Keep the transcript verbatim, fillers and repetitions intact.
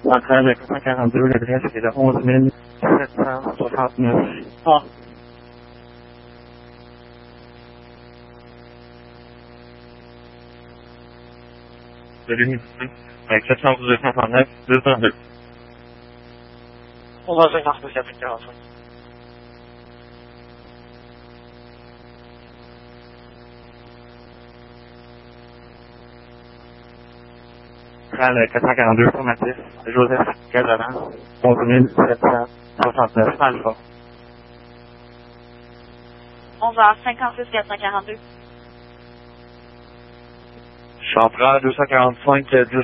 Centrale de quatre cent quarante-deux, l'adresse est de onze mille sept cent soixante-neuf. Ah. De l'unité, avec sept cent douze deux cent trente-neuf, deux cent deux. onze heures cinquante-neuf, quatre cent quarante-cinq. Centrale quatre cent quarante-deux, formatif, Joseph Cazalan, onze mille sept cent soixante-neuf, Alpha. onze heures cinquante-six, quatre cent quarante-deux. Centrale deux cent quarante-cinq, dix